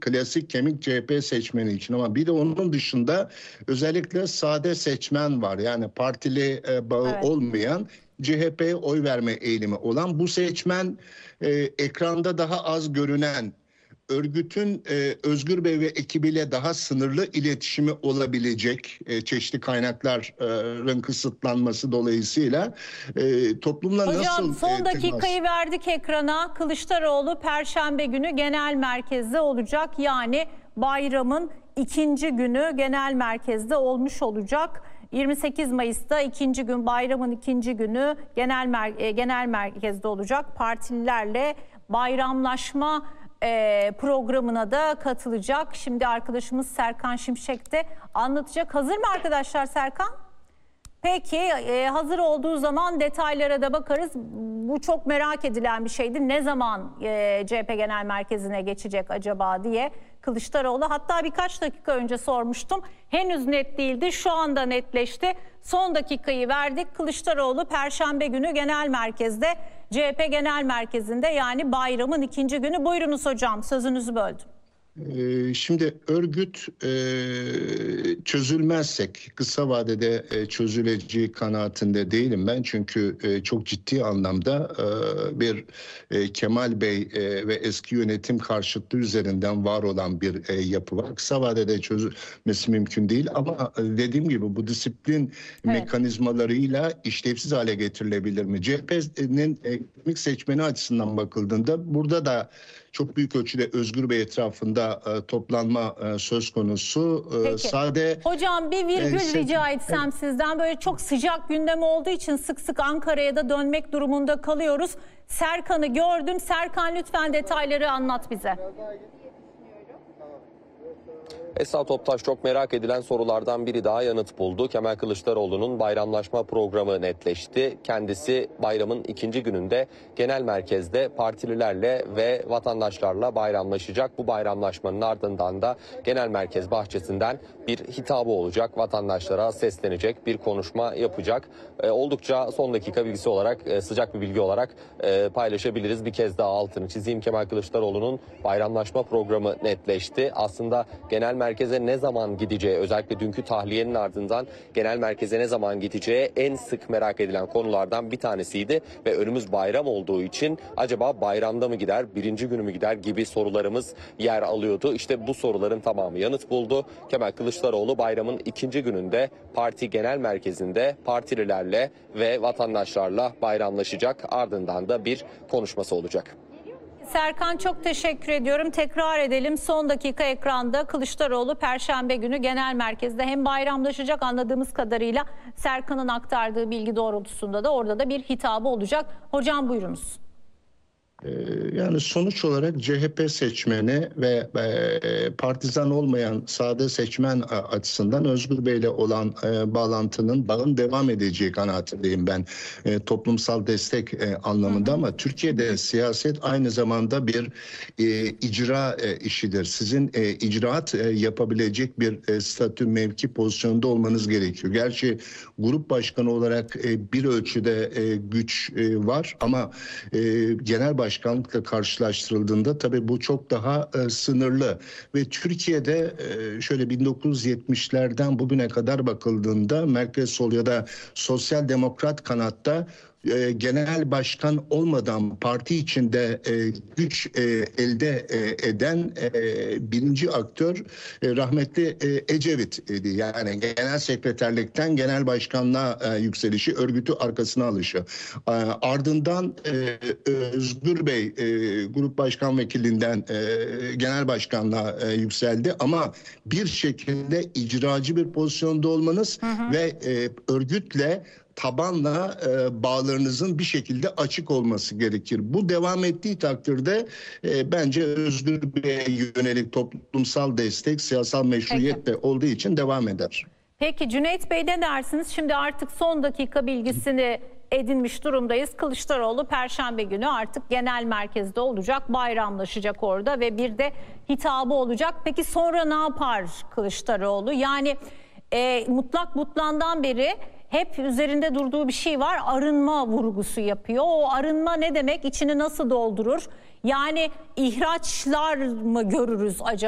klasik kemik CHP seçmeni için, ama bir de onun dışında özellikle sade seçmen var. Yani partili bağı olmayan, CHP'ye oy verme eğilimi olan bu seçmen, ekranda daha az görünen, örgütün Özgür Bey ve ekibiyle daha sınırlı iletişimi olabilecek, çeşitli kaynakların kısıtlanması dolayısıyla toplumla Hocam, nasıl son dakikayı verdik ekrana. Kılıçdaroğlu Perşembe günü genel merkezde olacak. Yani bayramın ikinci günü genel merkezde olmuş olacak. 28 Mayıs'ta ikinci gün, bayramın ikinci günü genel merkezde olacak. Partililerle bayramlaşma programına da katılacak. Şimdi arkadaşımız Serkan Şimşek de anlatacak. Hazır mı arkadaşlar Serkan? Peki, hazır olduğu zaman detaylara da bakarız. Bu çok merak edilen bir şeydi. Ne zaman CHP Genel Merkezi'ne geçecek acaba diye Kılıçdaroğlu. Hatta birkaç dakika önce sormuştum. Henüz net değildi. Şu anda netleşti. Son dakikayı verdik. Kılıçdaroğlu Perşembe günü genel merkezde, CHP Genel Merkezi'nde, yani bayramın ikinci günü. Buyurunuz hocam, sözünüzü böldüm. Şimdi örgüt çözülmezsek kısa vadede çözüleceği kanaatinde değilim ben. Çünkü çok ciddi anlamda bir Kemal Bey ve eski yönetim karşıtlığı üzerinden var olan bir yapı var. Kısa vadede çözülmesi mümkün değil, ama dediğim gibi bu disiplin mekanizmalarıyla işlevsiz hale getirilebilir mi? CHP'nin ekonomik seçmeni açısından bakıldığında burada da çok büyük ölçüde Özgür Bey etrafında toplanma söz konusu. Sade. Hocam, bir virgül rica etsem sizden. Böyle çok sıcak gündem olduğu için sık sık Ankara'ya da dönmek durumunda kalıyoruz. Serkan'ı gördüm. Serkan, lütfen detayları anlat bize. Esra Toptaş, çok merak edilen sorulardan biri daha yanıt buldu. Kemal Kılıçdaroğlu'nun bayramlaşma programı netleşti. Kendisi bayramın ikinci gününde genel merkezde partililerle ve vatandaşlarla bayramlaşacak. Bu bayramlaşmanın ardından da genel merkez bahçesinden bir hitabı olacak. Vatandaşlara seslenecek, bir konuşma yapacak. Oldukça son dakika bilgisi olarak, sıcak bir bilgi olarak paylaşabiliriz. Bir kez daha altını çizeyim. Kemal Kılıçdaroğlu'nun bayramlaşma programı netleşti. Aslında genel merkeze ne zaman gideceği, özellikle dünkü tahliyenin ardından genel merkeze ne zaman gideceği en sık merak edilen konulardan bir tanesiydi. Ve önümüz bayram olduğu için acaba bayramda mı gider, birinci günü mü gider gibi sorularımız yer alıyordu. İşte bu soruların tamamı yanıt buldu. Kemal Kılıçdaroğlu bayramın ikinci gününde parti genel merkezinde partililerle ve vatandaşlarla bayramlaşacak. Ardından da bir konuşması olacak. Serkan, çok teşekkür ediyorum. Tekrar edelim, son dakika ekranda Kılıçdaroğlu Perşembe günü genel merkezde hem bayramlaşacak, anladığımız kadarıyla Serkan'ın aktardığı bilgi doğrultusunda da orada da bir hitabı olacak. Hocam, buyurunuz. Yani sonuç olarak CHP seçmeni ve partizan olmayan sade seçmen açısından Özgür Bey'le olan bağın devam edeceği kanaatindeyim ben, toplumsal destek anlamında. Ama Türkiye'de siyaset aynı zamanda bir icra işidir. Sizin icraat yapabilecek bir statü, mevki, pozisyonda olmanız gerekiyor. Gerçi grup başkanı olarak bir ölçüde güç var, ama genel başkanlıkla karşılaştırıldığında tabii bu çok daha sınırlı. Ve Türkiye'de şöyle 1970'lerden bugüne kadar bakıldığında merkez sol ya da sosyal demokrat kanatta genel başkan olmadan parti içinde güç elde eden birinci aktör rahmetli Ecevit idi. Yani genel sekreterlikten genel başkanlığa yükselişi, örgütü arkasına alışı. Ardından Özgür Bey grup başkan vekilinden genel başkanlığa yükseldi, ama bir şekilde icracı bir pozisyonda olmanız ve örgütle, tabanla bağlarınızın bir şekilde açık olması gerekir. Bu devam ettiği takdirde bence Özgür Bey'e yönelik toplumsal destek, siyasal meşruiyet de olduğu için devam eder. Peki Cüneyt Bey, ne dersiniz? Şimdi artık son dakika bilgisini edinmiş durumdayız. Kılıçdaroğlu Perşembe günü artık genel merkezde olacak, bayramlaşacak orada ve bir de hitabı olacak. Peki sonra ne yapar Kılıçdaroğlu? Yani mutlak mutlandan beri hep üzerinde durduğu bir şey var. Arınma vurgusu yapıyor. O arınma ne demek? İçini nasıl doldurur? Yani ihraçlar mı görürüz acaba?